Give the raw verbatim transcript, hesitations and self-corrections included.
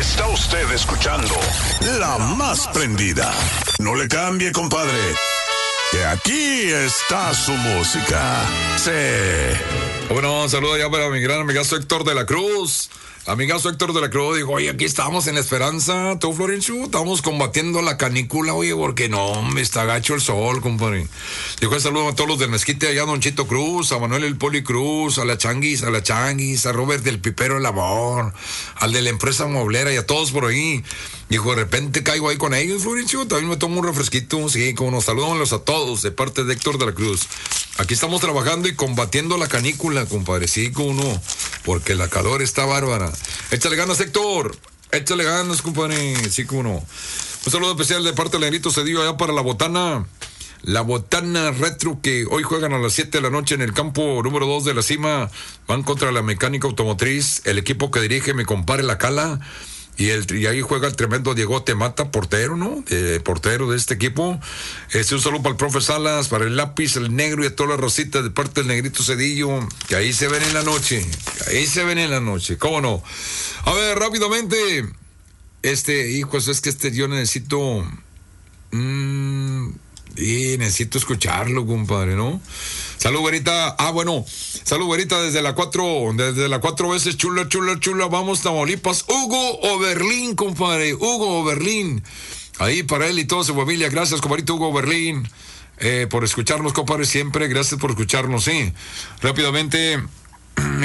Está usted escuchando La Más Prendida. No le cambie, compadre, que aquí está su música. Sí. Bueno, saludo ya para mi gran amigazo Héctor de la Cruz. Amigazo Héctor de la Cruz dijo, oye, aquí estamos en la esperanza, tú, Florencio, estamos combatiendo la canícula, oye, porque no, me está gacho el sol, compadre. Dijo, saludo a todos los del Mezquite, allá a Don Chito Cruz, a Manuel el Poli Cruz, a la Changuis, a la Changuis, a Robert del Pipero El Amor, al de la empresa moblera y a todos por ahí. Dijo, de repente caigo ahí con ellos, Florencio, también me tomo un refresquito, sí, como nos saludos a todos, de parte de Héctor de la Cruz. Aquí estamos trabajando y combatiendo la canícula, compadre, sí, como no, porque la calor está bárbara. Échale ganas, Héctor, échale ganas, compadre, sí, como no. Un saludo especial de parte del Negrito Cedillo allá para la Botana. La Botana Retro, que hoy juegan a las siete de la noche en el campo número dos de la Cima. Van contra la Mecánica Automotriz, el equipo que dirige mi compadre La Cala. Y, el, y ahí juega el tremendo Diegote Mata, portero, ¿no? De, portero de este equipo. Este, un saludo para el profe Salas, para el Lápiz, el Negro y a todas las rositas de parte del Negrito Cedillo, que ahí se ven en la noche. Que ahí se ven en la noche, ¿cómo no? A ver, rápidamente. Este, hijos, es que este yo necesito... Mmm, y necesito escucharlo, compadre, ¿no? Salud, güerita. Ah, bueno. Salud, güerita, desde la cuatro, desde la cuatro veces, chula, chula, chula. Vamos, Tamaulipas. Hugo Oberlín, compadre. Hugo Oberlín. Ahí para él y toda su familia. Gracias, compadrito Hugo Oberlín, eh, por escucharnos, compadre, siempre. Gracias por escucharnos, sí. Rápidamente.